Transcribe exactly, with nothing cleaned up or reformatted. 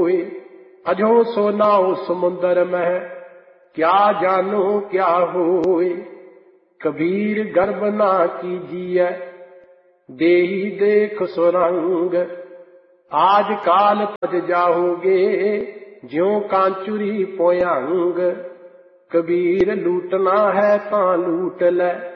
होए। अजो सो नाव समुंदर में, क्या जानो क्या होए। कबीर गर्भ ना कीजिए, देही देख सुरंग। आज काल तज जाओगे, ज्यों कांचुरी पोयांग। कबीर लूटना है तां लूट ले,